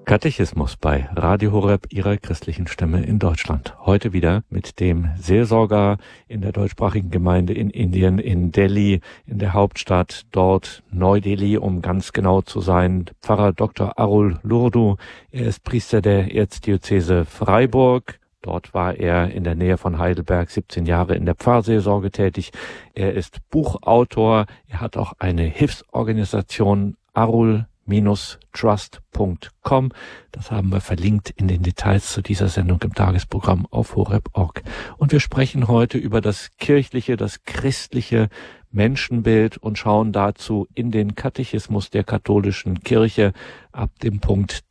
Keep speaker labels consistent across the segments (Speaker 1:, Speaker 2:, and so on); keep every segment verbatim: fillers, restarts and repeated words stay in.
Speaker 1: Katechismus bei Radio Horeb, Ihrer christlichen Stimme in Deutschland. Heute wieder mit dem Seelsorger in der deutschsprachigen Gemeinde in Indien, in Delhi, in der Hauptstadt, dort Neu-Delhi, um ganz genau zu sein, Pfarrer Doktor Arul Lurdu. Er ist Priester der Erzdiözese Freiburg. Dort war er in der Nähe von Heidelberg siebzehn Jahre in der Pfarrseelsorge tätig. Er ist Buchautor. Er hat auch eine Hilfsorganisation, Arul Trust Punkt com. Das haben wir verlinkt in den Details zu dieser Sendung im Tagesprogramm auf horeb Punkt org. Und wir sprechen heute über das kirchliche, das christliche Menschenbild und schauen dazu in den Katechismus der katholischen Kirche ab dem Punkt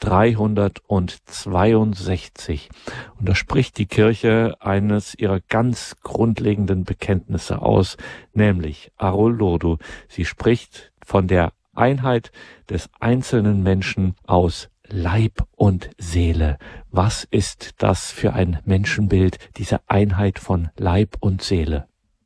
Speaker 1: dreihundertzweiundsechzig. Und da spricht die Kirche eines ihrer ganz grundlegenden Bekenntnisse aus, nämlich Arul Lurdu. Sie spricht von der Einheit des einzelnen Menschen aus Leib und Seele. Was ist das für ein Menschenbild, diese Einheit von Leib und Seele?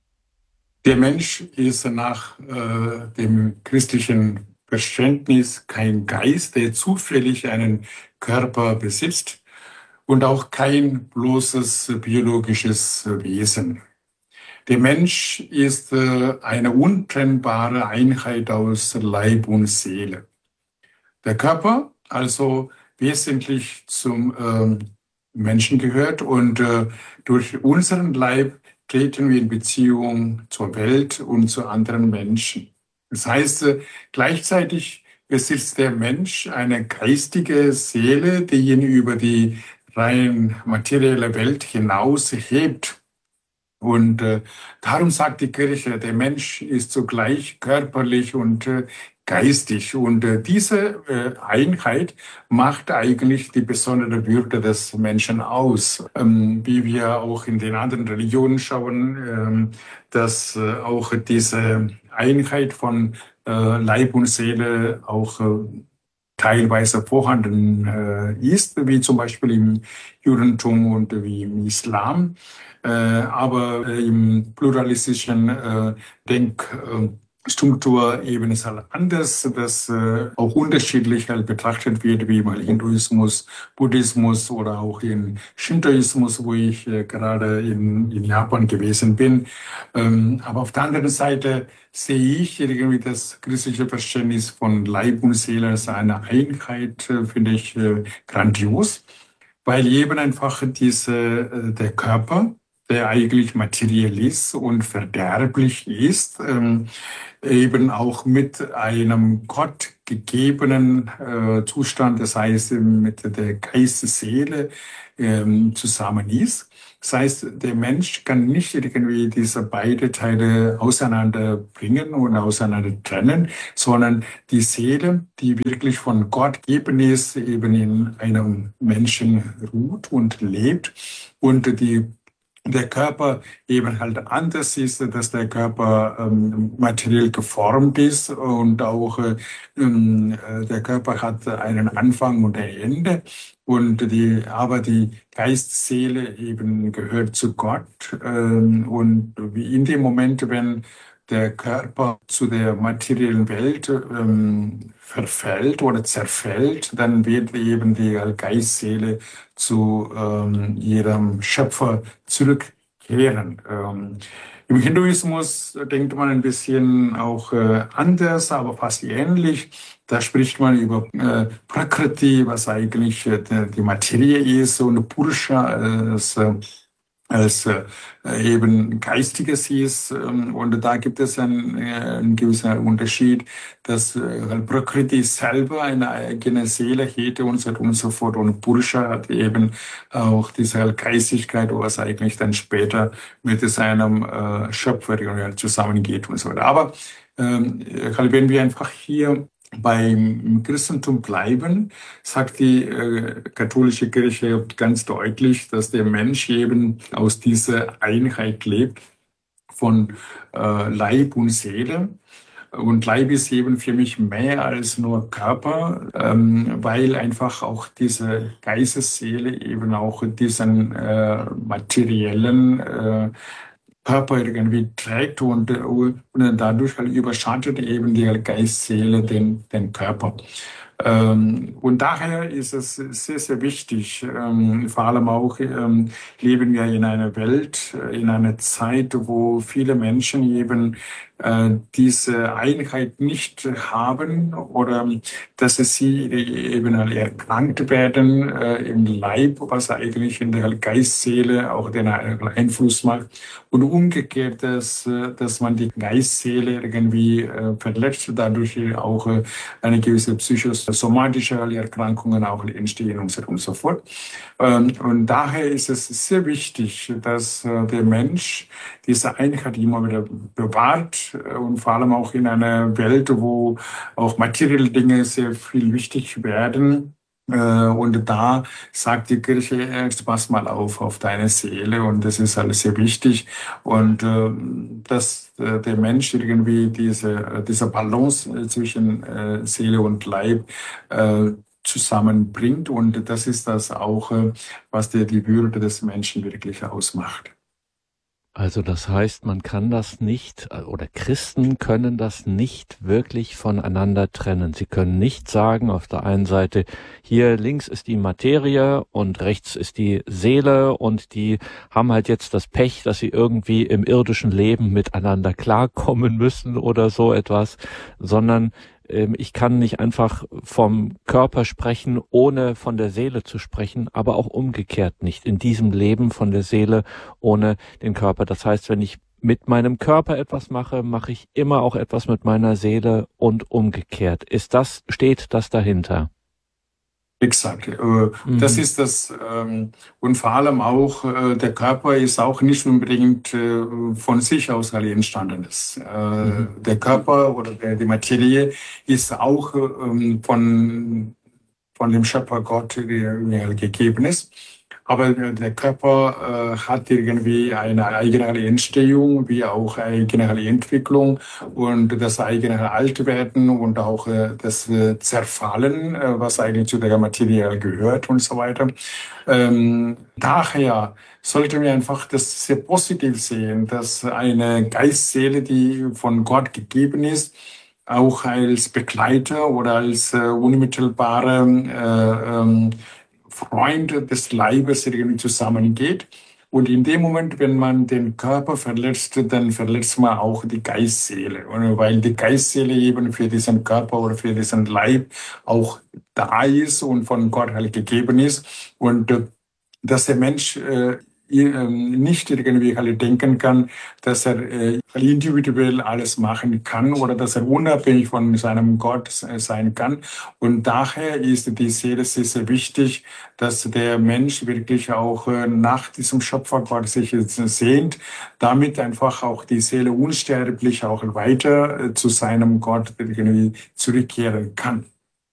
Speaker 2: Der Mensch ist nach äh, dem christlichen Verständnis kein Geist, der zufällig einen Körper besitzt und auch kein bloßes biologisches Wesen. Der Mensch ist äh, eine untrennbare Einheit aus Leib und Seele. Der Körper also wesentlich zum ähm, Menschen gehört und äh, durch unseren Leib treten wir in Beziehung zur Welt und zu anderen Menschen. Das heißt, äh, gleichzeitig besitzt der Mensch eine geistige Seele, die ihn über die rein materielle Welt hinaus hebt. Und äh, darum sagt die Kirche, der Mensch ist zugleich körperlich und äh, geistig. Und äh, diese äh, Einheit macht eigentlich die besondere Würde des Menschen aus. Ähm, wie wir auch in den anderen Religionen schauen, ähm, dass äh, auch diese Einheit von äh, Leib und Seele auch äh, teilweise vorhanden äh, ist, wie zum Beispiel im Judentum und wie im Islam. Äh, aber äh, im pluralistischen äh, Denkstruktur äh, eben ist halt anders, dass äh, auch unterschiedlich halt betrachtet wird, wie mal Hinduismus, Buddhismus oder auch in Shintoismus, wo ich äh, gerade in, in Japan gewesen bin. Ähm, aber auf der anderen Seite sehe ich irgendwie das christliche Verständnis von Leib und Seele als eine Einheit, äh, finde ich äh, grandios, weil eben einfach diese, äh, der Körper, der eigentlich materiell ist und verderblich ist, ähm, eben auch mit einem Gott gegebenen äh, Zustand, das heißt mit der Geist-Seele ähm, zusammen ist. Das heißt, der Mensch kann nicht irgendwie diese beiden Teile auseinanderbringen und auseinander trennen, sondern die Seele, die wirklich von Gott gegeben ist, eben in einem Menschen ruht und lebt und die der Körper eben halt anders ist, dass der Körper ähm, materiell geformt ist und auch ähm, der Körper hat einen Anfang und ein Ende. Und die, aber die Geist-Seele eben gehört zu Gott. Ähm, und wie in dem Moment, wenn der Körper zu der materiellen Welt ähm, verfällt oder zerfällt, dann wird eben die Geist-Seele zu ähm, ihrem Schöpfer zurückkehren. Ähm, Im Hinduismus denkt man ein bisschen auch äh, anders, aber fast ähnlich. Da spricht man über äh, Prakriti, was eigentlich äh, die Materie ist, und Purusha, äh, als äh, eben Geistiges hieß. Ähm, und da gibt es einen, äh, einen gewissen Unterschied, dass äh, Prakriti selber eine eigene Seele hätte und so weiter und so fort. Und Purusha hat eben auch diese Geistigkeit, was eigentlich dann später mit seinem äh, Schöpfer zusammengeht und so weiter. Aber ähm, wenn wir einfach hier beim Christentum bleiben, sagt die äh, katholische Kirche ganz deutlich, dass der Mensch eben aus dieser Einheit lebt von äh, Leib und Seele. Und Leib ist eben für mich mehr als nur Körper, ähm, weil einfach auch diese Geistesseele eben auch diesen äh, materiellen äh, Körper irgendwie trägt und, und dadurch halt überschattet eben die Geist-Seele den, den Körper. Ähm, und daher ist es sehr, sehr wichtig, ähm, vor allem auch ähm, leben wir in einer Welt, äh, in einer Zeit, wo viele Menschen eben äh, diese Einheit nicht haben oder dass es sie eben halt erkrankt werden äh, im Leib, was eigentlich in der Geist-Seele auch den Einfluss macht. Und umgekehrt, dass, äh, dass man die Geist-Seele irgendwie äh, verletzt, dadurch auch äh, eine gewisse psychosomatische Erkrankungen auch entstehen und so und so fort. Ähm, und daher ist es sehr wichtig, dass äh, der Mensch diese Einheit immer wieder bewahrt äh, und vor allem auch in einer Welt, wo auch materielle Dinge sehr viel wichtig werden. Äh, Und da sagt die Kirche, erst pass mal auf, auf deine Seele und das ist alles sehr wichtig. Und äh, dass äh, der Mensch irgendwie diese, äh, diese Balance äh, zwischen äh, Seele und Leib äh, zusammenbringt. Und das ist das auch, äh, was der, die Würde des Menschen wirklich ausmacht.
Speaker 1: Also das heißt, man kann das nicht, oder Christen können das nicht wirklich voneinander trennen. Sie können nicht sagen, auf der einen Seite, hier links ist die Materie und rechts ist die Seele und die haben halt jetzt das Pech, dass sie irgendwie im irdischen Leben miteinander klarkommen müssen oder so etwas, sondern ich kann nicht einfach vom Körper sprechen, ohne von der Seele zu sprechen, aber auch umgekehrt nicht. In diesem Leben von der Seele ohne den Körper. Das heißt, wenn ich mit meinem Körper etwas mache, mache ich immer auch etwas mit meiner Seele und umgekehrt. Ist das, steht das dahinter?
Speaker 2: Exakt. Äh, Das
Speaker 1: Mhm.
Speaker 2: ist das, ähm, und vor allem auch, äh, der Körper ist auch nicht unbedingt äh, von sich aus alle entstandenes. Äh,
Speaker 1: Mhm.
Speaker 2: Der Körper oder der, die Materie ist auch ähm, von, von dem Schöpfer Gott äh, gegeben ist. Aber der Körper äh, hat irgendwie eine eigene Entstehung, wie auch eine eigene Entwicklung und das eigene Altwerden und auch äh, das äh, Zerfallen, äh, was eigentlich zu der Materie gehört und so weiter. Ähm, daher sollten wir einfach das sehr positiv sehen, dass eine Geistseele, die von Gott gegeben ist, auch als Begleiter oder als äh, unmittelbare äh, ähm, Freund des Leibes irgendwie zusammengeht. Und in dem Moment, wenn man den Körper verletzt, dann verletzt man auch die Geistseele. Und weil die Geistseele eben für diesen Körper oder für diesen Leib auch da ist und von Gott halt gegeben ist. Und äh, dass der Mensch äh, nicht irgendwie halt denken kann, dass er äh, individuell alles machen kann oder dass er unabhängig von seinem Gott sein kann. Und daher ist die Seele sehr, sehr wichtig, dass der Mensch wirklich auch äh, nach diesem Schöpfergott sich sehnt, damit einfach auch die Seele unsterblich auch weiter äh, zu seinem Gott irgendwie zurückkehren kann.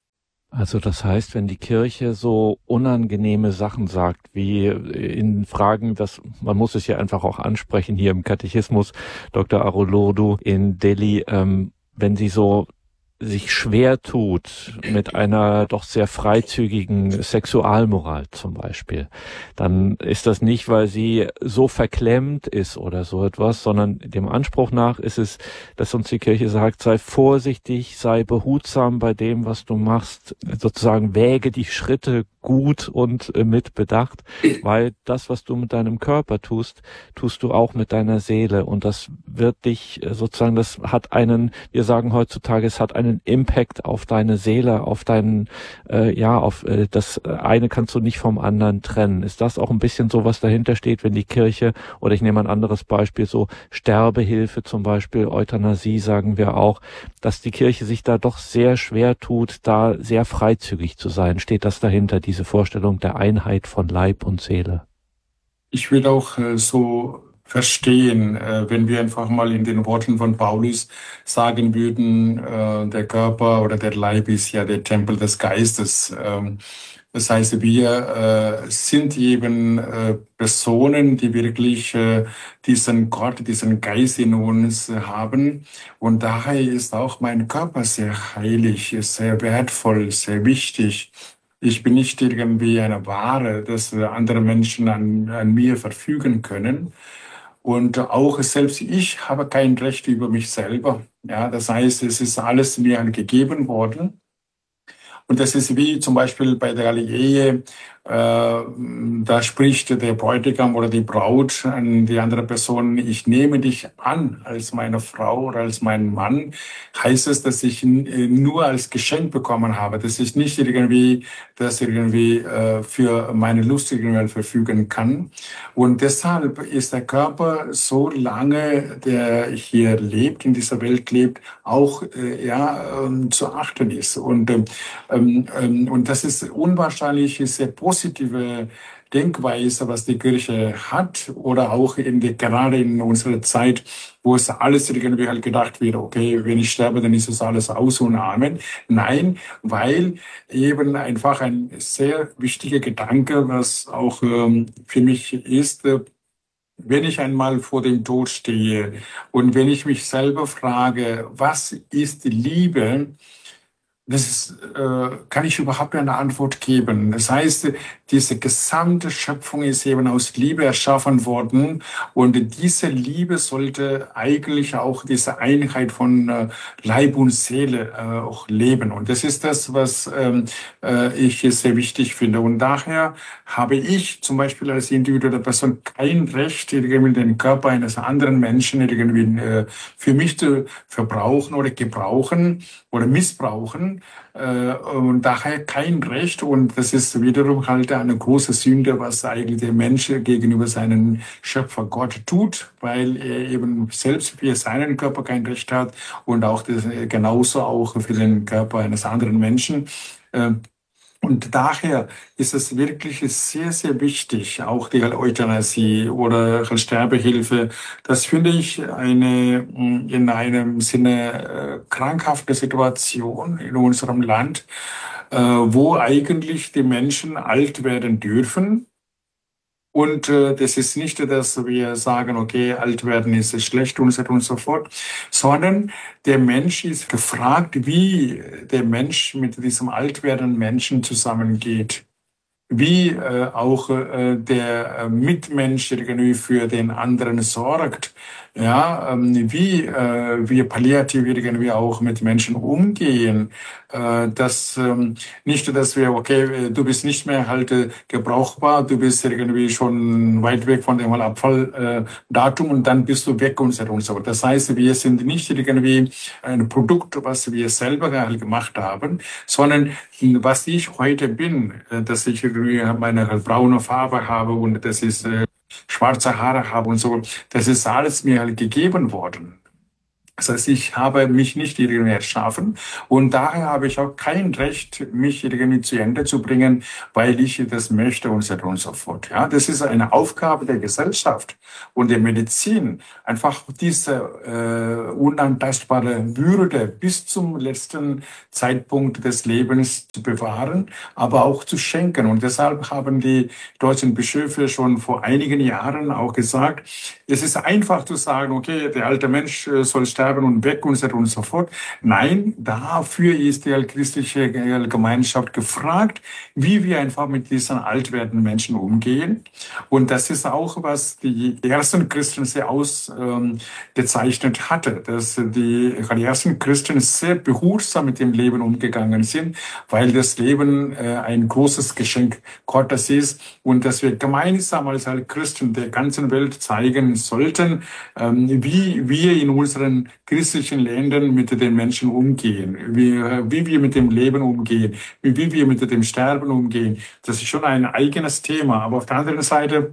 Speaker 1: Also das heißt, wenn die Kirche so unangenehme Sachen sagt, wie in Fragen, dass man muss es ja einfach auch ansprechen hier im Katechismus, Doktor Arulurdu in Delhi, ähm, wenn sie so sich schwer tut mit einer doch sehr freizügigen Sexualmoral zum Beispiel, dann ist das nicht, weil sie so verklemmt ist oder so etwas, sondern dem Anspruch nach ist es, dass uns die Kirche sagt, sei vorsichtig, sei behutsam bei dem, was du machst, sozusagen wäge die Schritte gut und äh, mit Bedacht, weil das, was du mit deinem Körper tust, tust du auch mit deiner Seele und das wird dich äh, sozusagen, das hat einen, wir sagen heutzutage, es hat einen Impact auf deine Seele, auf deinen, äh, ja, auf äh, das eine kannst du nicht vom anderen trennen. Ist das auch ein bisschen so, was dahinter steht, wenn die Kirche, oder ich nehme ein anderes Beispiel, so Sterbehilfe zum Beispiel, Euthanasie sagen wir auch, dass die Kirche sich da doch sehr schwer tut, da sehr freizügig zu sein. Steht das dahinter, diese Vorstellung der Einheit von Leib und Seele?
Speaker 2: Ich würde auch äh, so verstehen, äh, wenn wir einfach mal in den Worten von Paulus sagen würden, äh, der Körper oder der Leib ist ja der Tempel des Geistes. Ähm, das heißt, wir äh, sind eben äh, Personen, die wirklich äh, diesen Gott, diesen Geist in uns äh, haben. Und daher ist auch mein Körper sehr heilig, sehr wertvoll, sehr wichtig. Ich bin nicht irgendwie eine Ware, dass äh, andere Menschen an, an mir verfügen können. Und auch selbst ich habe kein Recht über mich selber. Ja, das heißt, es ist alles mir gegeben worden. Und das ist wie zum Beispiel bei der Ehe, äh, da spricht der Bräutigam oder die Braut an die andere Person, ich nehme dich an als meine Frau oder als mein Mann, heißt es, dass ich nur als Geschenk bekommen habe, dass ich nicht irgendwie das irgendwie äh, für meine Lust irgendwie verfügen kann. Und deshalb ist der Körper so lange, der hier lebt, in dieser Welt lebt, auch äh, ja ähm, zu achten ist. Und ähm, ähm, und das ist unwahrscheinlich sehr positive Denkweise, was die Kirche hat, oder auch in die, gerade in unserer Zeit, wo es alles irgendwie halt gedacht wird, okay, wenn ich sterbe, dann ist es alles aus und Amen. Nein, weil eben einfach ein sehr wichtiger Gedanke, was auch ähm, für mich ist, äh, wenn ich einmal vor dem Tod stehe und wenn ich mich selber frage, was ist die Liebe? Das ist, äh, kann ich überhaupt eine Antwort geben. Das heißt, diese gesamte Schöpfung ist eben aus Liebe erschaffen worden und diese Liebe sollte eigentlich auch diese Einheit von äh, Leib und Seele äh, auch leben. Und das ist das, was ähm, äh, ich sehr wichtig finde. Und daher habe ich zum Beispiel als individuelle Person kein Recht, irgendwie den Körper eines anderen Menschen irgendwie äh, für mich zu verbrauchen oder gebrauchen oder missbrauchen. Und daher kein Recht. Und das ist wiederum halt eine große Sünde, was eigentlich der Mensch gegenüber seinem Schöpfer Gott tut, weil er eben selbst für seinen Körper kein Recht hat und auch das, genauso auch für den Körper eines anderen Menschen. Und daher ist es wirklich sehr, sehr wichtig, auch die Euthanasie oder Sterbehilfe. Das finde ich eine in einem Sinne krankhafte Situation in unserem Land, wo eigentlich die Menschen alt werden dürfen. Und äh, das ist nicht, dass wir sagen, okay, alt werden ist schlecht und so, und so fort, sondern der Mensch ist gefragt, wie der Mensch mit diesem alt werdenden Menschen zusammengeht. Wie äh, auch äh, der Mitmensch irgendwie für den anderen sorgt, ja, ähm, wie äh, wir palliativ irgendwie auch mit Menschen umgehen, äh, dass ähm, nicht, dass wir, okay, du bist nicht mehr halt äh, gebrauchbar, du bist irgendwie schon weit weg von dem Abfalldatum äh, und dann bist du weg und so und so. Das heißt, wir sind nicht irgendwie ein Produkt, was wir selber halt gemacht haben, sondern was ich heute bin, äh, dass ich irgendwie meine braune Farbe habe und das ist äh, schwarze Haare habe und so, das ist alles mir halt gegeben worden. Das heißt, ich habe mich nicht irgendwie erschaffen und daher habe ich auch kein Recht, mich irgendwie zu Ende zu bringen, weil ich das möchte und so und so fort. Ja, das ist eine Aufgabe der Gesellschaft und der Medizin, einfach diese äh, unantastbare Würde bis zum letzten Zeitpunkt des Lebens zu bewahren, aber auch zu schenken. Und deshalb haben die deutschen Bischöfe schon vor einigen Jahren auch gesagt, es ist einfach zu sagen, okay, der alte Mensch soll sterben und weg und so und so fort. Nein, dafür ist die christliche Gemeinschaft gefragt, wie wir einfach mit diesen alt werdenden Menschen umgehen. Und das ist auch, was die ersten Christen sehr ausgezeichnet ähm, hatte, dass die, die ersten Christen sehr behutsam mit dem Leben umgegangen sind, weil das Leben äh, ein großes Geschenk Gottes ist und dass wir gemeinsam als Christen der ganzen Welt zeigen sollten, ähm, wie wir in unseren christlichen Ländern mit den Menschen umgehen, wie, wie wir mit dem Leben umgehen, wie, wie wir mit dem Sterben umgehen. Das ist schon ein eigenes Thema. Aber auf der anderen Seite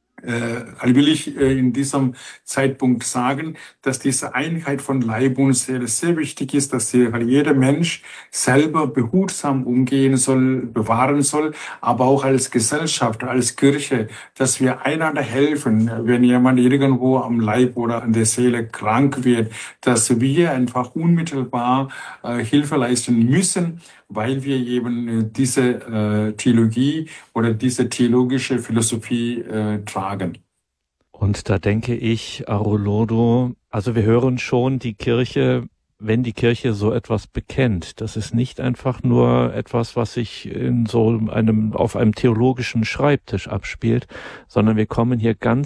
Speaker 2: äh, will ich äh, in diesem Zeitpunkt sagen, dass diese Einheit von Leib und Seele sehr wichtig ist, dass hier jeder Mensch selber behutsam umgehen soll, bewahren soll, aber auch als Gesellschaft, als Kirche, dass wir einander helfen, wenn jemand irgendwo am Leib oder an der Seele krank wird, dass wir einfach unmittelbar äh, Hilfe leisten müssen, weil wir eben diese äh, Theologie oder diese theologische Philosophie äh, tragen.
Speaker 1: Und da denke ich, Aroldo, also wir hören schon, die Kirche, wenn die Kirche so etwas bekennt, das ist nicht einfach nur etwas, was sich in so einem, auf einem theologischen Schreibtisch abspielt, sondern wir kommen hier ganz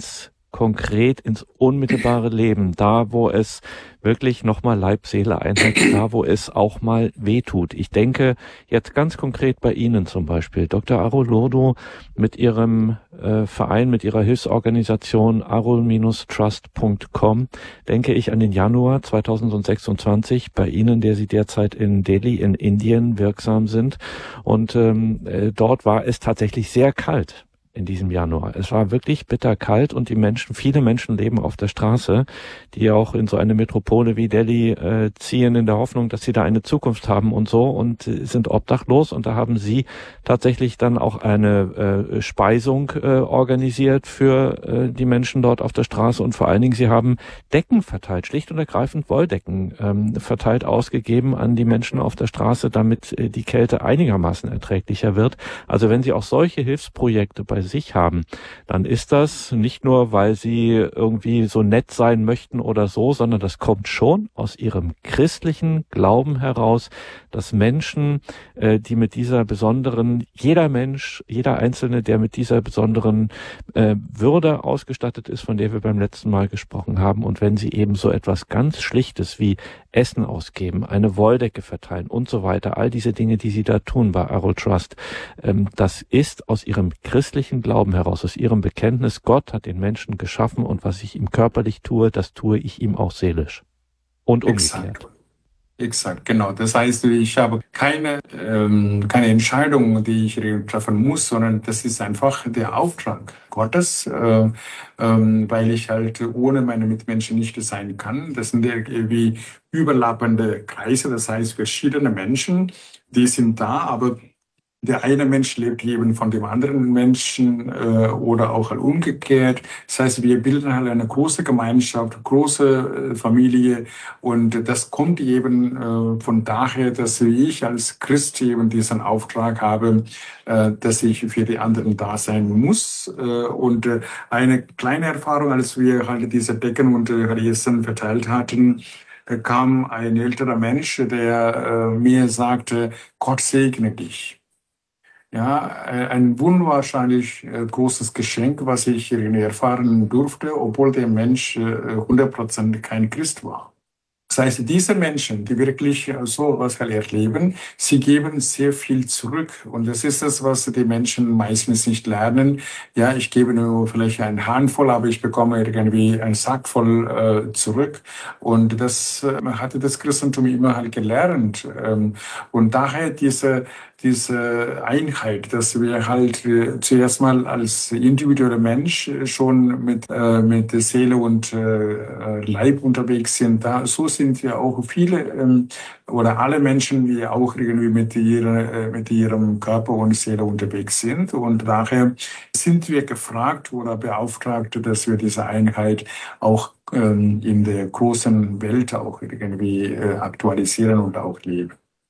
Speaker 1: konkret ins unmittelbare Leben, da wo es wirklich nochmal Leib, Seele einhält, da wo es auch mal wehtut. Ich denke jetzt ganz konkret bei Ihnen zum Beispiel, Doktor Arul-Lurdu mit Ihrem äh, Verein, mit Ihrer Hilfsorganisation arul Trust Punkt com, denke ich an den Januar zweitausendsechsundzwanzig bei Ihnen, der Sie derzeit in Delhi in Indien wirksam sind. Und ähm, äh, dort war es tatsächlich sehr kalt in diesem Januar. Es war wirklich bitterkalt und die Menschen, viele Menschen leben auf der Straße, die auch in so eine Metropole wie Delhi äh, ziehen in der Hoffnung, dass sie da eine Zukunft haben und so und äh, sind obdachlos. Und da haben sie tatsächlich dann auch eine äh, Speisung äh, organisiert für äh, die Menschen dort auf der Straße und vor allen Dingen sie haben Decken verteilt, schlicht und ergreifend Wolldecken ähm, verteilt ausgegeben an die Menschen auf der Straße, damit äh, die Kälte einigermaßen erträglicher wird. Also wenn Sie auch solche Hilfsprojekte bei sich haben, dann ist das nicht nur, weil sie irgendwie so nett sein möchten oder so, sondern das kommt schon aus ihrem christlichen Glauben heraus, dass Menschen, äh, die mit dieser besonderen, jeder Mensch, jeder Einzelne, der mit dieser besonderen äh, Würde ausgestattet ist, von der wir beim letzten Mal gesprochen haben, und wenn sie eben so etwas ganz Schlichtes wie Essen ausgeben, eine Wolldecke verteilen und so weiter, all diese Dinge, die sie da tun bei Arul Trust, ähm, das ist aus ihrem christlichen Glauben heraus, aus ihrem Bekenntnis, Gott hat den Menschen geschaffen und was ich ihm körperlich tue, das tue ich ihm auch seelisch. Und umgekehrt.
Speaker 2: Exakt. Exakt, genau. Das heißt, ich habe keine, ähm, keine Entscheidung, die ich treffen muss, sondern das ist einfach der Auftrag Gottes, äh, ähm, weil ich halt ohne meine Mitmenschen nicht sein kann. Das sind irgendwie überlappende Kreise, das heißt verschiedene Menschen, die sind da, aber der eine Mensch lebt eben von dem anderen Menschen äh, oder auch halt umgekehrt. Das heißt, wir bilden halt eine große Gemeinschaft, große äh, Familie und das kommt eben äh, von daher, dass ich als Christ eben diesen Auftrag habe, äh, dass ich für die anderen da sein muss. Äh, und äh, eine kleine Erfahrung, als wir halt diese Decken und äh, Essen verteilt hatten, äh, kam ein älterer Mensch, der äh, mir sagte, Gott segne dich. Ja, ein unwahrscheinlich großes Geschenk, was ich erfahren durfte, obwohl der Mensch hundert Prozent kein Christ war. Das heißt, diese Menschen, die wirklich so was erleben, sie geben sehr viel zurück. Und das ist das, was die Menschen meistens nicht lernen. Ja, ich gebe nur vielleicht eine Handvoll, aber ich bekomme irgendwie einen Sack voll äh, zurück. Und das äh, hatte das Christentum immer halt gelernt. Ähm, und daher diese diese Einheit, dass wir halt äh, zuerst mal als individueller Mensch schon mit äh, mit Seele und äh, Leib unterwegs sind. Da so sind ja auch viele ähm, oder alle Menschen, die auch irgendwie mit ihrer äh, mit ihrem Körper und Seele unterwegs sind. Und daher sind wir gefragt oder beauftragt, dass wir diese Einheit auch ähm, in der großen Welt auch irgendwie äh, aktualisieren und auch leben.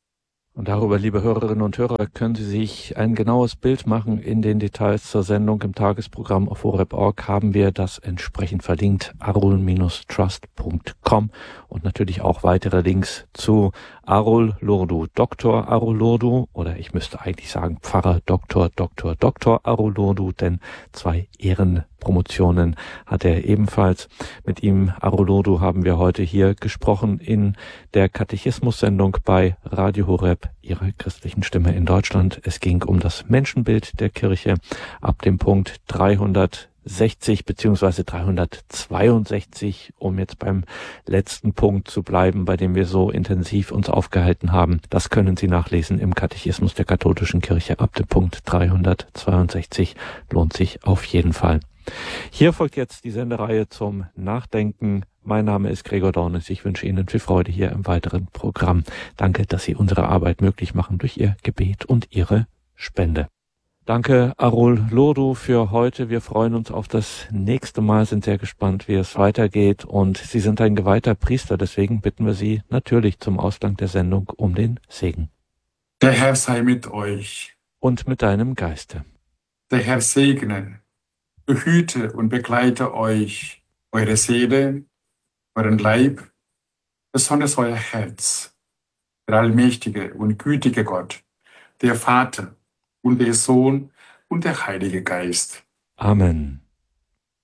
Speaker 1: Und darüber, liebe Hörerinnen und Hörer, können Sie sich ein genaues Bild machen. In den Details zur Sendung im Tagesprogramm auf horeb punkt org haben wir das entsprechend verlinkt, arul Trust Punkt com, und natürlich auch weitere Links zu Arul-Lurdu, Doktor Arul-Lurdu, oder ich müsste eigentlich sagen Pfarrer Doktor Doktor Doktor Arul-Lurdu, denn zwei Ehrenpromotionen hat er ebenfalls. Mit ihm, Arul-Lurdu, haben wir heute hier gesprochen in der Katechismus-Sendung bei Radio Horeb, Ihrer christlichen Stimme in Deutschland. Es ging um das Menschenbild der Kirche ab dem Punkt dreihundertsechzig beziehungsweise dreihundertzweiundsechzig, um jetzt beim letzten Punkt zu bleiben, bei dem wir so intensiv uns aufgehalten haben. Das können Sie nachlesen im Katechismus der katholischen Kirche ab dem Punkt dreihundertzweiundsechzig. Lohnt sich auf jeden Fall. Hier folgt jetzt die Sendereihe zum Nachdenken. Mein Name ist Gregor Dornis. Ich wünsche Ihnen viel Freude hier im weiteren Programm. Danke, dass Sie unsere Arbeit möglich machen durch Ihr Gebet und Ihre Spende. Danke, Arul-Lurdu, für heute. Wir freuen uns auf das nächste Mal, sind sehr gespannt, wie es weitergeht. Und Sie sind ein geweihter Priester, deswegen bitten wir Sie natürlich zum Ausgang der Sendung um den Segen.
Speaker 2: Der Herr sei mit euch.
Speaker 1: Und mit deinem Geiste.
Speaker 2: Der Herr segne, behüte und begleite euch, eure Seele, euren Leib, besonders euer Herz. Der allmächtige und gütige Gott, der Vater und der Sohn und der Heilige Geist.
Speaker 1: Amen.